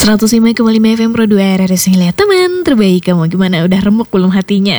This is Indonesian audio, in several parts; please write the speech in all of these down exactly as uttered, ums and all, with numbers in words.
seratus lima koma lima F M Pro dua R R S Ngeliat teman terbaik. Kamu gimana? Udah remuk belum hatinya?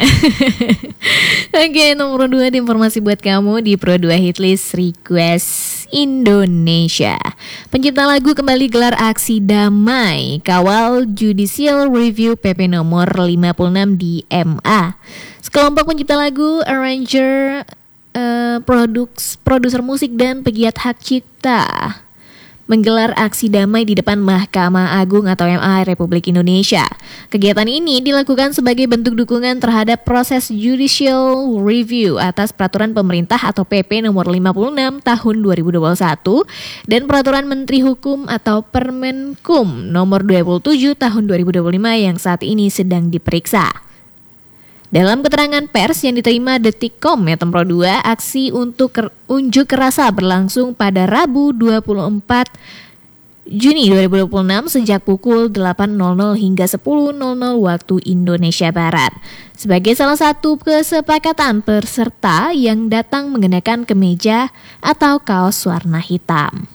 Oke, nomor dua di informasi buat kamu di Pro dua Hitlist Request Indonesia. Pencipta lagu kembali gelar aksi damai kawal Judicial Review P P nomor lima puluh enam di M A. Sekelompok pencipta lagu, arranger, uh, produks, produser musik dan pegiat hak cipta menggelar aksi damai di depan Mahkamah Agung atau M A Republik Indonesia. Kegiatan ini dilakukan sebagai bentuk dukungan terhadap proses judicial review atas peraturan pemerintah atau P P nomor lima puluh enam tahun dua ribu dua puluh satu dan peraturan Menteri Hukum atau Permenkum nomor dua puluh tujuh tahun dua ribu dua puluh lima yang saat ini sedang diperiksa. Dalam keterangan pers yang diterima Detikcom Metro Pro dua, aksi untuk ker- unjuk rasa berlangsung pada Rabu dua puluh empat Juni dua ribu dua puluh enam sejak pukul delapan nol nol hingga sepuluh nol nol waktu Indonesia Barat. Sebagai salah satu kesepakatan peserta yang datang mengenakan kemeja atau kaos warna hitam.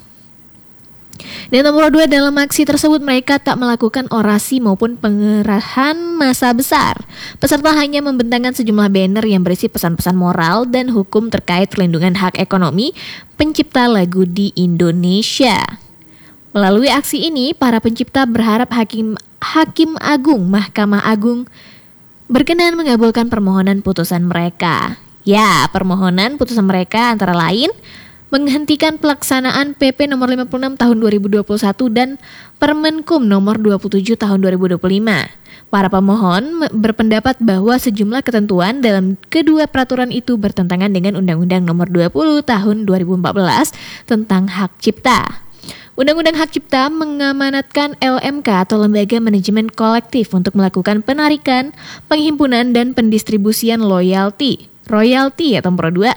Dan nomor dua, dalam aksi tersebut mereka tak melakukan orasi maupun pengerahan massa besar. Peserta hanya membentangkan sejumlah banner yang berisi pesan-pesan moral dan hukum terkait perlindungan hak ekonomi pencipta lagu di Indonesia. Melalui aksi ini, para pencipta berharap Hakim Hakim Agung Mahkamah Agung berkenan mengabulkan permohonan putusan mereka. Ya, permohonan putusan mereka antara lain menghentikan pelaksanaan P P nomor lima puluh enam tahun dua ribu dua puluh satu dan Permenkum nomor dua puluh tujuh tahun dua ribu dua puluh lima. Para pemohon berpendapat bahwa sejumlah ketentuan dalam kedua peraturan itu bertentangan dengan Undang-Undang nomor dua puluh tahun dua ribu empat belas tentang hak cipta. Undang-Undang Hak Cipta mengamanatkan L M K atau Lembaga Manajemen Kolektif untuk melakukan penarikan, penghimpunan dan pendistribusian loyalty, royalti atau Pro dua